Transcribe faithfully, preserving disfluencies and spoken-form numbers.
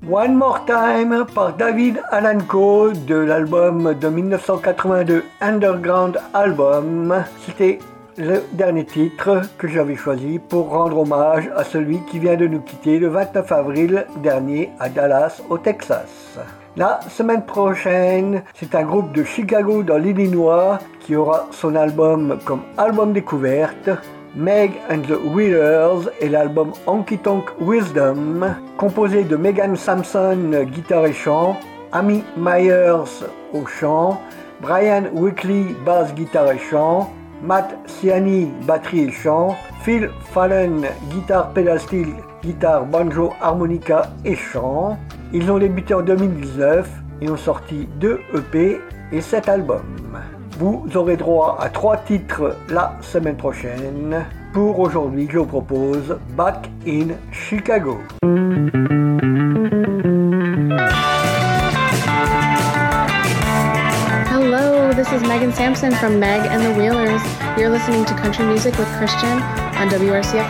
One More Time par David Allan Coe de l'album de dix-neuf cent quatre-vingt-deux Underground Album. C'était le dernier titre que j'avais choisi pour rendre hommage à celui qui vient de nous quitter le vingt-neuf avril dernier à Dallas, au Texas. La semaine prochaine, c'est un groupe de Chicago dans l'Illinois qui aura son album comme album découverte. Meg and the Wheelers et l'album Honky Tonk Wisdom, composé de Megan Sampson, guitare et chant, Amy Myers au chant, Brian Weekly, basse, guitare et chant, Matt Ciani, batterie et chant, Phil Fallon, guitare, pedal steel, guitare, banjo, harmonica et chant. Ils ont débuté en deux mille dix-neuf et ont sorti deux E P et sept albums. Vous aurez droit à trois titres la semaine prochaine. Pour aujourd'hui, je vous propose Back in Chicago. Hello, this is Megan Sampson from Meg and the Wheelers. You're listening to Country Music with Christian on W R C F